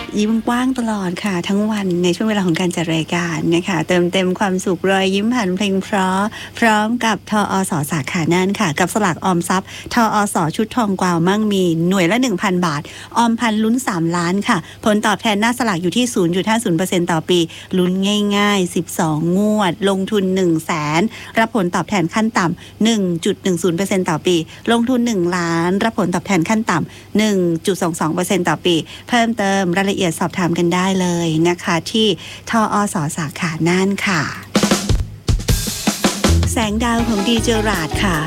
ยิ้มกว้างตลอดค่ะทั้งวันในช่วงเวลาของการจัดรายการนะคะเติมเต็มความสุขรอยยิ้มผ่านเพลงเพราะพร้อมกับทอสสาขาน่านค่ะกับสลากออมทรัพย์ทอสชุดทองกวาวมั่งมีหน่วยละ 1,000 บาทออมพันลุ้น3ล้านค่ะผลตอบแทนหน้าสลากอยู่ที่ 0.50% ต่อปีลุ้นง่ายๆ12งวดลงทุน 100,000 รับผลตอบแทนขั้นต่ำ 1.10% ต่อปีลงทุน1ล้านรับผลตอบแทนขั้นต่ำ 1.22% ต่อปีเพิ่มเติมรายละเอียดสอบถามกันได้เลยนะคะที่ทอสสาขาน่านค่ะแสงดาวของดีเจอราดค่ะ